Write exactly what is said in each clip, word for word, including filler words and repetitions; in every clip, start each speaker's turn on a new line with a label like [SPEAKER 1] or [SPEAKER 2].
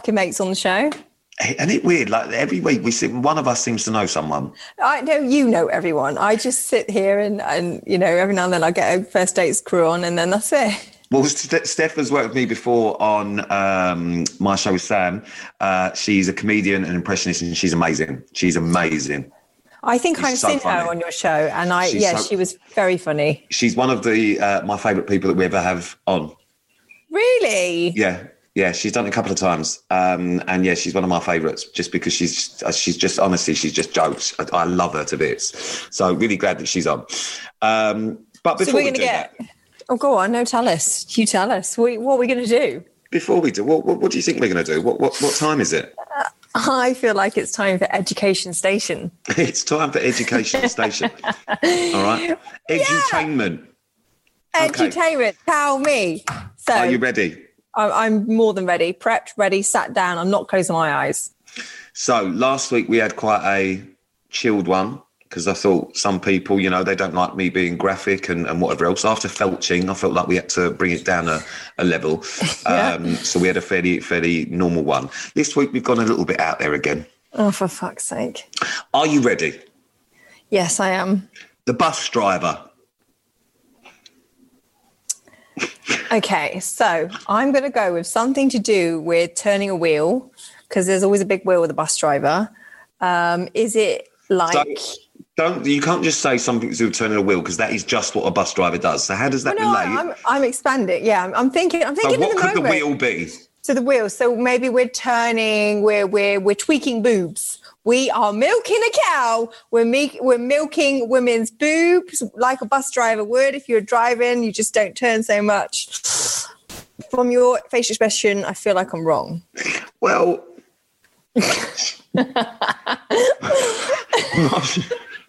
[SPEAKER 1] fucking mates on the show.
[SPEAKER 2] And it weird, like every week we sit, one of us seems to know someone.
[SPEAKER 1] I know you know everyone. I just sit here and, and you know, every now and then I get a First Dates crew on and then that's it.
[SPEAKER 2] Well, Steph has worked with me before on um, my show with Sam. Uh, she's a comedian and impressionist and she's amazing. She's amazing.
[SPEAKER 1] I think
[SPEAKER 2] she's
[SPEAKER 1] I've
[SPEAKER 2] so
[SPEAKER 1] seen
[SPEAKER 2] funny.
[SPEAKER 1] her on your show and I,
[SPEAKER 2] she's
[SPEAKER 1] yeah,
[SPEAKER 2] so,
[SPEAKER 1] she was very funny.
[SPEAKER 2] She's one of the uh, my favourite people that we ever have on.
[SPEAKER 1] Really?
[SPEAKER 2] Yeah. Yeah, she's done it a couple of times, um, and yeah, she's one of my favourites. Just because she's she's just honestly, she's just jokes. I, I love her to bits. So really glad that she's on. Um, but before
[SPEAKER 1] so we're
[SPEAKER 2] we
[SPEAKER 1] gonna
[SPEAKER 2] do
[SPEAKER 1] get.
[SPEAKER 2] That,
[SPEAKER 1] oh, go on! No, tell us. You tell us. What, what are we going to do?
[SPEAKER 2] Before we do, what, what, what do you think we're going to do? What what what time is it?
[SPEAKER 1] Uh, I feel like it's time for Education Station.
[SPEAKER 2] It's time for Education Station. All right, edutainment.
[SPEAKER 1] Yeah. Edutainment. Okay. Tell me. So,
[SPEAKER 2] are you ready?
[SPEAKER 1] I'm more than ready, prepped, ready, sat down. I'm not closing my eyes.
[SPEAKER 2] So last week we had quite a chilled one because I thought some people, you know, they don't like me being graphic and, and whatever else. After felching, I felt like we had to bring it down a, a level. yeah. um, so we had a fairly, fairly normal one. This week we've gone a little bit out there again.
[SPEAKER 1] Oh, for fuck's sake.
[SPEAKER 2] Are you ready?
[SPEAKER 1] Yes, I am.
[SPEAKER 2] The bus driver.
[SPEAKER 1] Okay, so I'm going to go with something to do with turning a wheel because there's always a big wheel with a bus driver. Um, is it like...
[SPEAKER 2] Don't, don't you can't just say something to do with turning a wheel because that is just what a bus driver does. So how does that
[SPEAKER 1] well, no,
[SPEAKER 2] relate?
[SPEAKER 1] I'm, I'm expanding. Yeah, I'm, I'm thinking. I'm thinking.
[SPEAKER 2] So what
[SPEAKER 1] in the
[SPEAKER 2] could
[SPEAKER 1] moment.
[SPEAKER 2] the wheel be?
[SPEAKER 1] So the wheel. So maybe we're turning. We're we're we're tweaking boobs. We are milking a cow. We're, me- we're milking women's boobs like a bus driver would. If you're driving, you just don't turn so much. From your facial expression, I feel like I'm wrong.
[SPEAKER 2] Well, I'm not sure.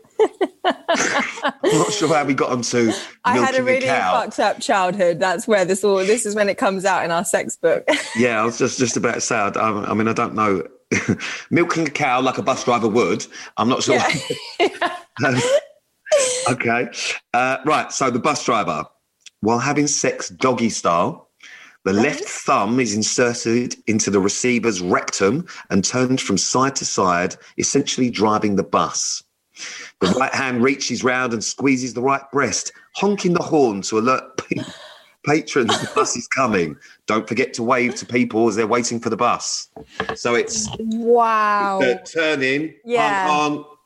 [SPEAKER 2] I'm not sure how we got onto milking
[SPEAKER 1] I had a really
[SPEAKER 2] a cow.
[SPEAKER 1] fucked up childhood. That's where this all. This is when it comes out in our sex book.
[SPEAKER 2] Yeah, I was just, just about to say. I, I mean, I don't know. Milking a cow like a bus driver would. I'm not sure. Yeah. um, okay. Uh, right. So the bus driver, while having sex doggy style, the right. left thumb is inserted into the receiver's rectum and turned from side to side, essentially driving the bus. The right hand reaches round and squeezes the right breast, honking the horn to alert people. Patrons, the bus is coming. Don't forget to wave to people as they're waiting for the bus. So it's
[SPEAKER 1] wow,
[SPEAKER 2] it's turning.
[SPEAKER 1] Yeah.
[SPEAKER 2] Honk, honk.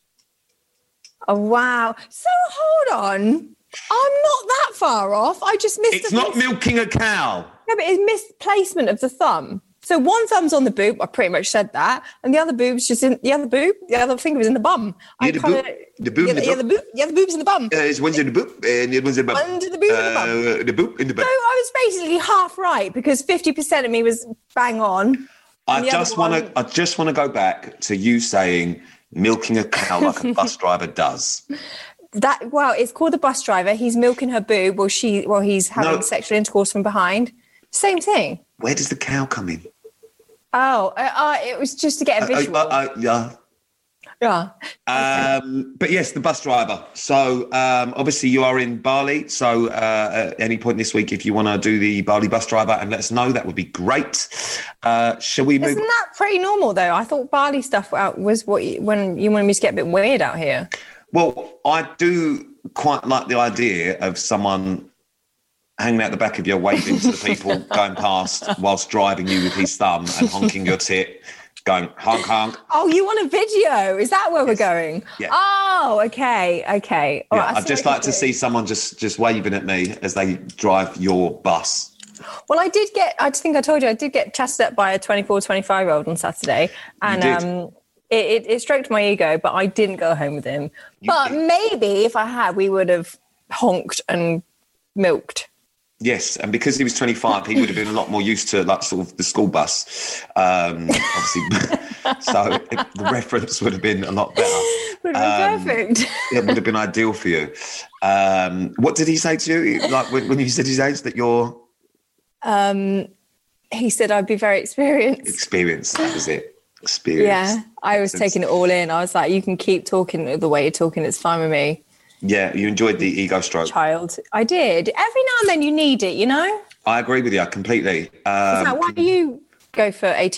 [SPEAKER 1] Oh wow. So hold on, I'm not that far off. I just missed.
[SPEAKER 2] It's
[SPEAKER 1] the
[SPEAKER 2] not
[SPEAKER 1] mis-
[SPEAKER 2] milking a cow.
[SPEAKER 1] No, but it's misplacement of the thumb. So one thumb's on the boob. I pretty much said that, and the other boob's just in the other boob. The other finger was in the bum.
[SPEAKER 2] Yeah,
[SPEAKER 1] I
[SPEAKER 2] the
[SPEAKER 1] kinda,
[SPEAKER 2] boob. The boob.
[SPEAKER 1] Yeah,
[SPEAKER 2] the,
[SPEAKER 1] yeah, the boob. The other boob's in the bum.
[SPEAKER 2] Uh, it's one's in the boob and the other one's in the bum.
[SPEAKER 1] Under the boob and the bum.
[SPEAKER 2] Uh, the boob in the bum.
[SPEAKER 1] So I was basically half right because fifty percent of me was bang on.
[SPEAKER 2] I just want to. I just want to go back to you saying milking a cow like a bus driver does.
[SPEAKER 1] That well, it's called the bus driver. He's milking her boob while she while he's having no. sexual intercourse from behind. Same thing.
[SPEAKER 2] Where does the cow come in?
[SPEAKER 1] Oh, uh, uh, it was just to get a visual.
[SPEAKER 2] Uh, uh, uh, yeah.
[SPEAKER 1] Yeah.
[SPEAKER 2] Um, okay. But yes, the bus driver. So um, obviously you are in Bali. So uh, at any point this week, if you want to do the Bali bus driver and let us know, that would be great. Uh, shall we move?
[SPEAKER 1] Isn't that pretty normal though? I thought Bali stuff was what you, when you wanted me to get a bit weird out here.
[SPEAKER 2] Well, I do quite like the idea of someone hanging out the back of you, waving to the people going past whilst driving you with his thumb and honking your tit, going honk, honk.
[SPEAKER 1] Oh, you want a video? Is that where
[SPEAKER 2] yes.
[SPEAKER 1] we're going?
[SPEAKER 2] Yeah.
[SPEAKER 1] Oh, okay, okay.
[SPEAKER 2] Yeah,
[SPEAKER 1] right,
[SPEAKER 2] I'd just like to see someone just, just waving at me as they drive your bus.
[SPEAKER 1] Well, I did get, I think I told you, I did get chatted up by a twenty-four, twenty-five-year-old on Saturday. And
[SPEAKER 2] you did.
[SPEAKER 1] um, it, it, it stroked my ego, but I didn't go home with him. You but did. Maybe if I had, we would have honked and milked.
[SPEAKER 2] Yes, and because he was twenty-five, he would have been a lot more used to like sort of the school bus. Um, obviously, so it, the reference would have been a lot better.
[SPEAKER 1] Would have been
[SPEAKER 2] um,
[SPEAKER 1] perfect.
[SPEAKER 2] It would have been ideal for you. Um, what did he say to you? Like when, when you said his age, that you're?
[SPEAKER 1] Um, he said I'd be very experienced.
[SPEAKER 2] Experienced, that was it. Experience.
[SPEAKER 1] Yeah, I was taking it all in. I was like, you can keep talking the way you're talking. It's fine with me.
[SPEAKER 2] Yeah, you enjoyed the ego stroke.
[SPEAKER 1] Child. I did. Every now and then you need it, you know?
[SPEAKER 2] I agree with you completely. Um,
[SPEAKER 1] Is that why you go for eighteen